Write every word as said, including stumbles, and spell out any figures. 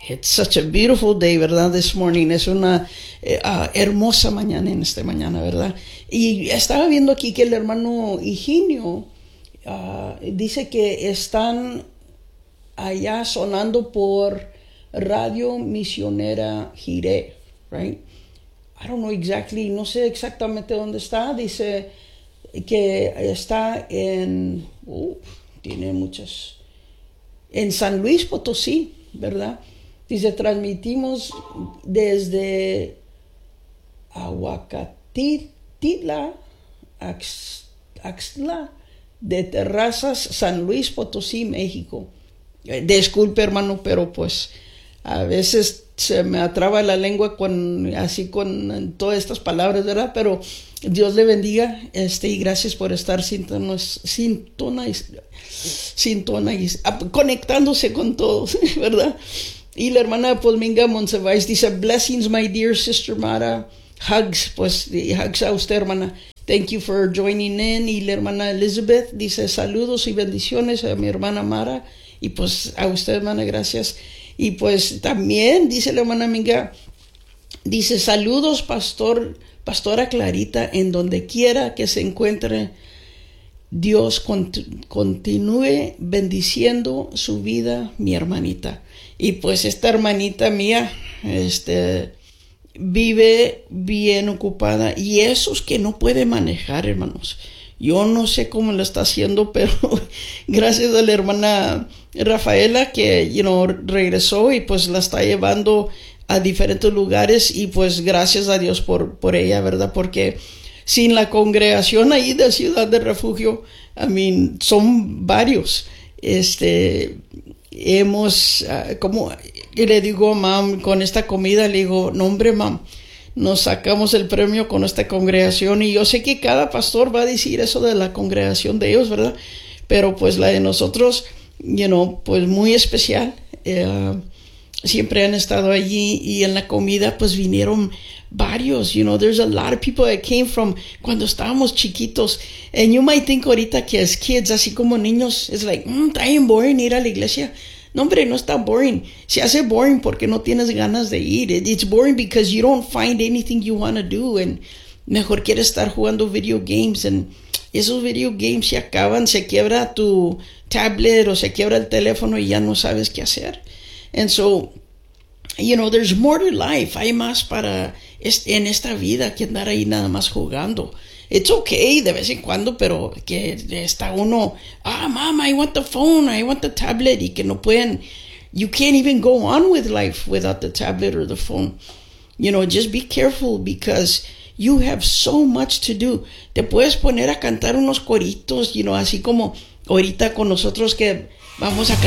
It's such a beautiful day, ¿verdad? This morning. Es una eh, uh, hermosa mañana en esta mañana, ¿verdad? Y estaba viendo aquí que el hermano Higinio uh, dice que están allá sonando por Radio Misionera Jiré, right? I don't know exactly, no sé exactamente dónde está. Dice que está en, uh, tiene muchas, en San Luis Potosí, ¿verdad? Dice, transmitimos desde Aguacatitla, Axtla, de Terrazas, San Luis Potosí, México. Eh, disculpe, hermano, pero pues a veces se me atraba la lengua con así con todas estas palabras, ¿verdad? Pero Dios le bendiga, este, y gracias por estar sintonos, sintonais, sintonais, conectándose con todos, ¿verdad? Y la hermana Polminga Monsiváis dice, blessings, my dear sister Mara, hugs, pues, hugs a usted, hermana. Thank you for joining in. Y la hermana Elizabeth dice, saludos y bendiciones a mi hermana Mara. Y pues a usted, hermana, gracias. Y pues también dice la hermana Minga, dice, saludos, pastor, pastora Clarita, en donde quiera que se encuentre. Dios cont- continúe bendiciendo su vida, mi hermanita. Y pues esta hermanita mía, este, vive bien ocupada. Y esos que no puede manejar, hermanos. Yo no sé cómo lo está haciendo, pero gracias a la hermana Rafaela que, you know, regresó y pues la está llevando a diferentes lugares. Y pues gracias a Dios por, por ella, ¿verdad? Porque sin la congregación ahí de Ciudad de Refugio, I mean, son varios. Este, hemos, uh, como le digo, mam, con esta comida, le digo, no, hombre, mam, nos sacamos el premio con esta congregación. Y yo sé que cada pastor va a decir eso de la congregación de ellos, ¿verdad? Pero pues la de nosotros, you know, pues muy especial. Uh, siempre han estado allí y en la comida pues vinieron varios, you know, there's a lot of people that came from cuando estábamos chiquitos. And you might think ahorita que as kids, así como niños, it's like, mm, está bien boring ir a la iglesia. No, hombre, no está boring. Se hace boring porque no tienes ganas de ir. It's boring because you don't find anything you want to do. And mejor quieres estar jugando video games. And esos video games se acaban, se quiebra tu tablet o se quiebra el teléfono y ya no sabes qué hacer. And so, you know, there's more to life. Hay más para en esta vida que andar ahí nada más jugando. It's okay de vez en cuando, pero que está uno, ah, mama, I want the phone, I want the tablet, y que no pueden, you can't even go on with life without the tablet or the phone. You know, just be careful because you have so much to do. Te puedes poner a cantar unos coritos, you know, así como ahorita con nosotros que vamos a cantar